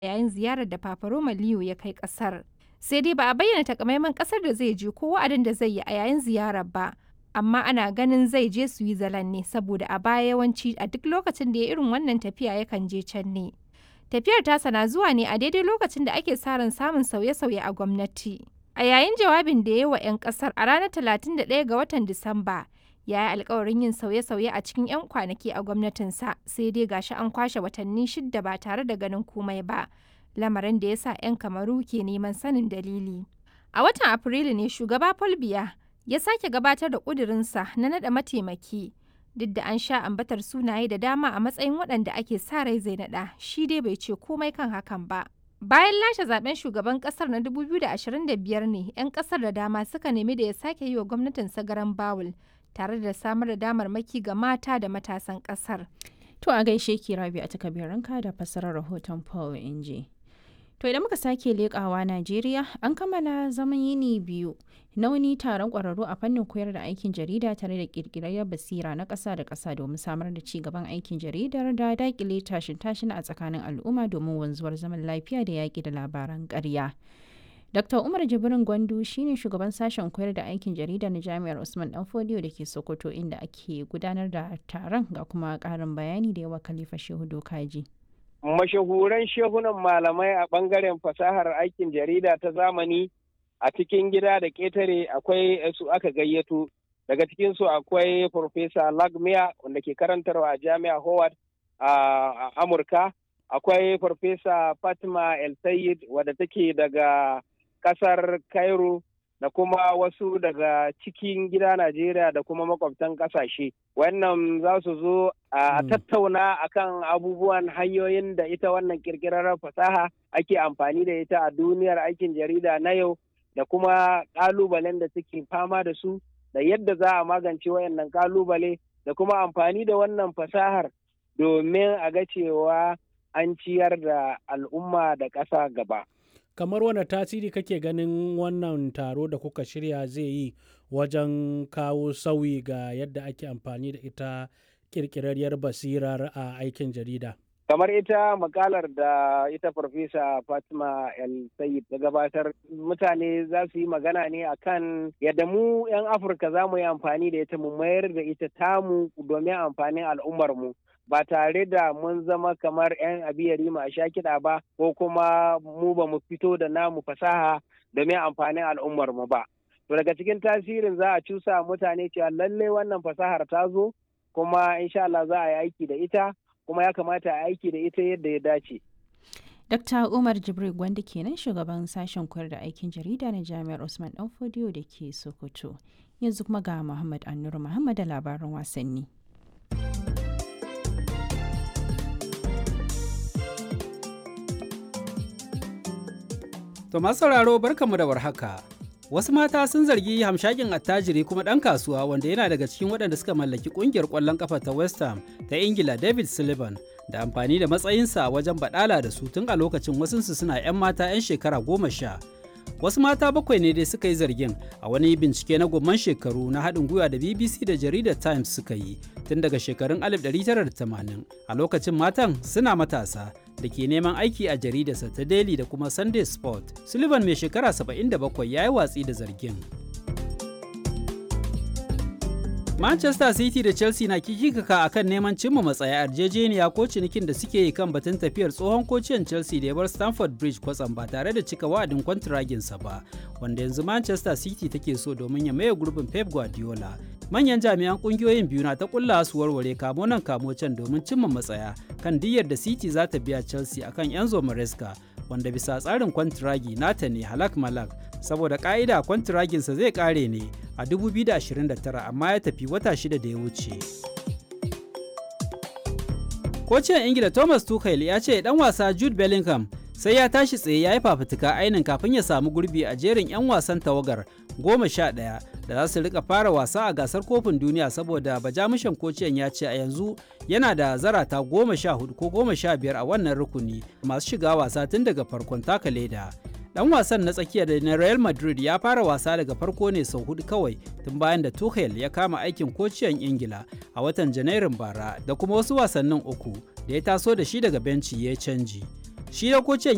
yayin ziyarar da Papa Roma Leo ya kai ƙasar. Sai dai ba a bayyana takamaiman ƙasar da zai je ko wa'adin da zai yi a yayin ziyarar ba, amma ana ganin zai je Switzerland ne saboda a baya yawanci a duk lokacin da ya irin wannan tafiya yakan je can ne. Tafiyar tasa na zuwa ne a daidai lokacin da ake sa ran samun sauye-sauye a gwamnati. A yayin jawabin da ya yi wa 'yan ƙasar a ranar 31 ga watan Disamba, ya yi alkawarin yin sauye-sauye a cikin 'yan kwanaki a gwamnatinsa, sai dai gashi an kwashe watanni 6 ba tare da ganin komai ba, lamarin da ya sa 'yan Kamaru ke neman sanin dalili. A watan Afrilu ne shugaba Paul Biya ya sake gabatar da ƙudurinsa na naɗa mataimaki, duk da an sha ambatar sunaye da dama a matsayin waɗanda ake sa rai zai naɗa, shi dai bai ce komai kan hakan ba. Bayan lashe zaben shugaban kasar na 2025 ne 'yan kasar da dama suka nemi da ya sake yi wa gwamnatin garan bawul tare da samar da damarmaki ga mata da matasan kasar. To a gaishe ki Rabi a takabiranka da fassarar rahoton Paul Inji. To idan muka sake leƙawa Najeriya an kammala zaman yini biyu na wani taron ƙwararru a fannin koyar da aikin jarida tare da ƙirƙirar basira na ƙasa da ƙasa domin samar da ci gaban aikin jaridar da daƙile tashin a tsakanin al'umma domin wanzuwar zaman lafiya da yaƙi da labaran ƙarya. Dr. Umar Jibrin Gwandu shine shugaban sashen koyar da aikin jarida na Jami'ar Usman Danfodiyo da ke Sokoto inda ake gudanar da taron ga kuma ƙarin bayani da yawa Khalifa Shehu Dokaji. Mashahuran shehunan malamai a ɓangaren fasahar aikin jarida ta zamani a cikin gida da ƙetare akwai su aka gayyato. Daga cikinsu akwai Profesa Lagmia wanda ke karantarwa a Jami'a Howard a Amurka. Akwai Profesa Fatima El Sayed wadda take daga ƙasar Cairo da kuma wasu daga cikin gida Najeriya da kuma makwabtan ƙasashe. Wannan za su zo a tattauna akan abubuwan hanyoyin da ita wannan ƙirƙirar fasaha ake amfani da ita a duniyar aikin jarida na yau da kuma ƙalubalen da suke fama da su da yadda za a magance wayannan ƙalubale da kuma amfani da wannan fasahar domin a ga cewa an ciyar da al'umma da ƙasa gaba. Kamar wani tasiri kake ganin wannan taro da kuka shirya zai yi wajen kawo sauyi ga yadda ake amfani da ita ƙirƙirarriyar basirar a aikin jarida? Kamar ita makalar da ita Farfesa Fatima El Sayed ta gabatar, mutane za su yi magana ne akan yadda mu 'yan Afirka za mu yi amfani da ita mu mayar da ita tamu domin amfanin al'ummarmu. Ba tare da mun zama kamar 'yan abiyari a sha kiɗa ba ko kuma mu ba mu fito da namu fasaha domin amfanin al'ummarmu ba. To daga cikin tasirin za a cusa mutane cewa lalle wannan fasahar ta zo kuma insha Allah za a yi aiki da ita kuma ya kamata a aiki da ita yadda ya dace. Dr. Umar Jibril Gwanda kenan shugaban sashen koyar da aikin jarida na Jami'ar Usman Danfodiyo da ke Sokoto. Yanzu kuma ga Muhammad Annur Muhammad da labaran wasanni. To masu sauraro barkamu da warhaka. Wasu mata sun zargi hamshakin attajiri kuma ɗan kasuwa wanda yana daga cikin waɗanda suka mallaki ƙungiyar ƙwallon ƙafa ta West Ham ta Ingila David Sullivan da amfani da matsayinsa wajen baɗala da su tun a lokacin wasunsu suna 'yan mata 'yan shekara 10. Wasu mata 7 ne dai suka yi zargin a wani bincike na gomman shekaru na haɗin gwiwa da BBC da jaridar Times suka yi tun daga shekarun 1980 a lokacin matan suna matasa da ke neman aiki a jaridarsa ta Daily da kuma Sunday Sport. Sullivan mai shekara 77 ya yi watsi da zargin. Manchester City da Chelsea na kikikaka akan neman cimma matsaya yarjejeniya ko cinikin da suke yi kan batun tafiyar tsohon kociyan Chelsea da ya bar Stamford Bridge kwatsam ba tare da cika wa'adin kwantiraginsa ba, wanda yanzu Manchester City take so domin ya maye gurbin Pep Guardiola. Manyan jami'an kungiyoyin biyu na ta kulla su warware kamo nan kamo can domin cimma matsaya kan diyyar da City za ta biya Chelsea akan Enzo Maresca, wanda bisa tsarin kwantiragi nata ne halak malak, saboda ka'ida kwantiraginsa zai kare ne a 2029 amma ya tafi wata 6 da ya wuce. Kocin Ingila Thomas Tuchel ya ce dan wasa Jude Bellingham sai ya tashi tsaye ya yi fafutuka ainin kafin ya samu gurbi a jerin 'yan wasan tawagar 11 da za su rika fara wasa a gasar kofin duniya, saboda bajamushan kociyan ya ce a yanzu yana da zarata 14 ko 15 a wannan rukuni masu shiga wasa tun daga farkon taka leda. Dan wasan na tsakiya da na Real Madrid ya fara wasa daga farko ne sau 4 kawai tun bayan da Tuchel ya kama aikin kociyan Ingila a watan Janairun bara, da kuma wasu wasannin 3 da ya taso da shi daga benci ya canji. Shi da kociyan